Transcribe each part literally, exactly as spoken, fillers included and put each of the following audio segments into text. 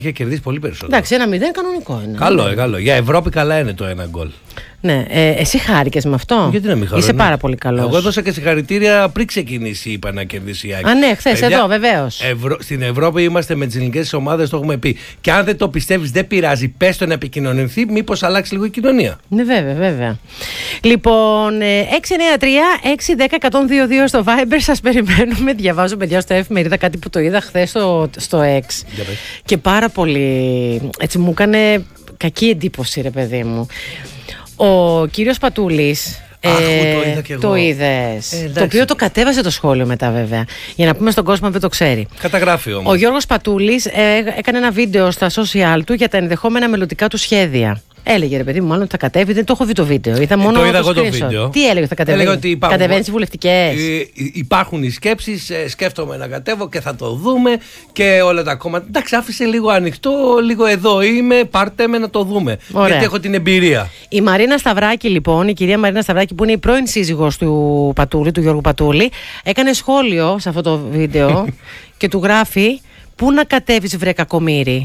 Είχε κερδίσει πολύ περισσότερο. Εντάξει, ένα μηδέν κανονικό είναι. Καλό, ε, καλό. Για Ευρώπη καλά είναι το ένα γκολ. Ναι, ε, εσύ χάρηκες με αυτό. Γιατί να μην χαρώ, Είσαι ναι. πάρα πολύ καλός. Εγώ έδωσα και συγχαρητήρια πριν ξεκινήσει, είπα να κερδίσει η ΑΕΚ. Α, ναι, χθες εδώ, βεβαίως. Ευρω... Στην Ευρώπη είμαστε με τις ελληνικές ομάδες, το έχουμε πει. Και αν δεν το πιστεύεις, δεν πειράζει. Πες το να επικοινωνηθεί, μήπως αλλάξει λίγο η κοινωνία. Ναι, βέβαια, βέβαια. Λοιπόν, έξι εννιά τρία έξι ένα μηδέν ένα μηδέν δύο δύο στο Viber, σας περιμένουμε. Διαβάζω, παιδιά, στο εφημερίδα κάτι που το είδα χθες στο, στο X. Και πάρα πολύ. Έτσι μου έκανε κακή εντύπωση, ρε παιδί μου. Ο κύριος Πατούλης. Αχ, ε, το είδα και εγώ. Το είδες. Ε, το οποίο το κατέβασε το σχόλιο μετά, βέβαια. Για να πούμε στον κόσμο αν δεν το ξέρει. Καταγράφει όμως. Ο Γιώργος Πατούλης ε, έκανε ένα βίντεο στα social του για τα ενδεχόμενα μελλοντικά του σχέδια. Έλεγε, ρε παιδί μου, μάλλον ότι θα κατέβει. Δεν το έχω δει το βίντεο. Είδα μόνο το είδα το εγώ το screenshot. βίντεο. Τι έλεγε, θα κατέβει. Έλεγε ότι υπάρχουν... Κατεβαίνει στις βουλευτικές. Ε, υπάρχουν οι σκέψεις, ε, σκέφτομαι να κατέβω και θα το δούμε και όλα τα κόμματα. Εντάξει, άφησε λίγο ανοιχτό, λίγο εδώ είμαι, πάρτε με να το δούμε. Ωραία. Γιατί έχω την εμπειρία. Η Μαρίνα Σταυράκη, λοιπόν, η κυρία Μαρίνα Σταυράκη, που είναι η πρώην σύζυγος του Πατούλη, του Γιώργου Πατούλη, έκανε σχόλιο σε αυτό το βίντεο και του γράφει: πού να κατέβεις, βρε κακομοίρη.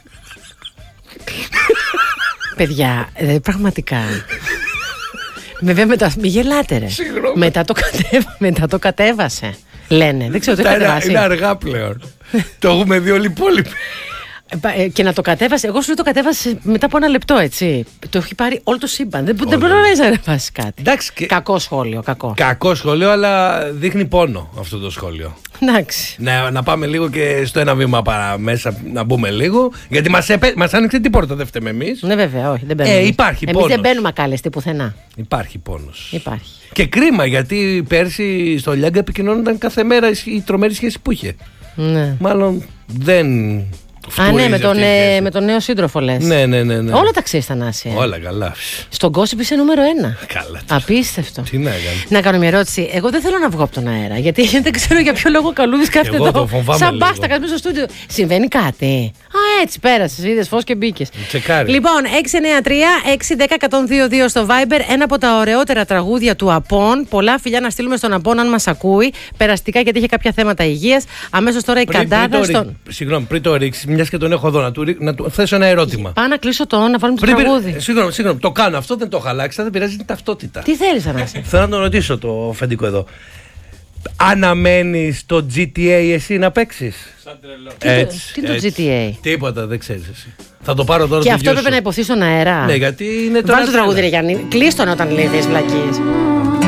Παιδιά, ε, πραγματικά. Βέβαια, μετά, μη γελάτε, ρε. Μετά το, κατέβα, μετά το κατέβασε. Λένε, δεν ξέρω τι το κατεβάσει. Είναι αργά πλέον. Το έχουμε δει όλοι οι υπόλοιποι. Ε, και να το κατέβασε, εγώ σου λέω το κατέβασε μετά από ένα λεπτό, έτσι. Το έχει πάρει όλο το σύμπαν. Δεν, δεν προλαβαίνει να ανεβάσει κάτι. Εντάξει, και... Κακό σχόλιο, κακό. Κακό σχόλιο, αλλά δείχνει πόνο αυτό το σχόλιο. Εντάξει. Να, να πάμε λίγο και στο ένα βήμα παρά μέσα, να μπούμε λίγο. Γιατί μας, επέ... μας άνοιξε την πόρτα, δεν φταίμε εμείς. Ναι, βέβαια, όχι, δεν μπαίνουμε. Ε, υπάρχει εμείς πόνος. δεν μπαίνουμε ακάλεστοι πουθενά. Υπάρχει πόνος. Υπάρχει. Και κρίμα, γιατί πέρσι στο Λιάγκα επικοινωνούνταν κάθε μέρα η τρομερή σχέση που είχε. Ναι. Μάλλον δεν. Α, ναι, με τον, ε, με τον νέο σύντροφο λες. Ναι, ναι, ναι, ναι. Όλα τα ξέρεις, Θανάση. Όλα καλά. Στον Gossip είσαι νούμερο ένα. Καλά. Απίστευτο. Τι να έκανε. Να κάνω μια ερώτηση. Εγώ δεν θέλω να βγω από τον αέρα. Γιατί δεν ξέρω για ποιο λόγο καλούδης κάθεται εδώ. Σαν μπάστα κάτω στο στούντιο. Συμβαίνει κάτι. Α, έτσι πέρασες. Είδες φως και μπήκες. Τσεκάρι. Λοιπόν, έξι εννιά τρία έξι ένα μηδέν ένα μηδέν δύο δύο στο Viber. Ένα από τα ωραιότερα τραγούδια του Απόν. Πολλά φιλιά να στείλουμε στον Απόν, αν μας ακούει. Περαστικά, γιατί είχε κάποια θέματα υγείας. Αμέσως τώρα η καντάδα. Στον... Συγγνώμη, πριν το ρίξει, μια και τον έχω εδώ να του, να του θέσω ένα ερώτημα. Πάω να κλείσω το, να βάλουμε το πριν, τραγούδι. Συγγνώμη, συγγνώμη, το κάνω αυτό, δεν το έχω αλλάξει, δεν πειράζει την ταυτότητα. Τι θέλεις, Θανάση. Θέλω να τον ρωτήσω το φεντικό εδώ. Αναμένεις το τζι τι έι εσύ να παίξεις? Σαν τρελό. Τι είναι το τζι τι έι? Τίποτα, δεν ξέρεις εσύ. Θα το πάρω τώρα. Και αυτό έπρεπε να υποθεί στον αέρα. Ναι, γιατί είναι το. Βάλει το τραγούδι, ρε Γιάννη. Κλείστο όταν λέει τις βλακίες.